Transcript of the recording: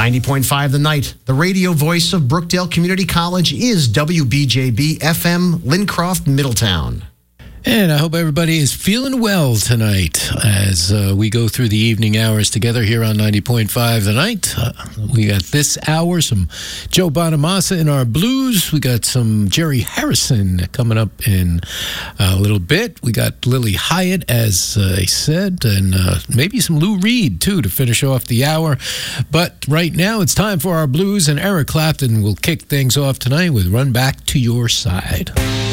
90.5 The Night, the radio voice of Brookdale Community College, is WBJB FM, Lincroft, Middletown. And I hope everybody is feeling well tonight as we go through the evening hours together here on 90.5 The Night. We got this hour some Joe Bonamassa in our blues. We got some Jerry Harrison coming up in a little bit. We got Lily Hyatt, as I said, and maybe some Lou Reed, too, to finish off the hour. But right now it's time for our blues, and Eric Clapton will kick things off tonight with Run Back to Your Side.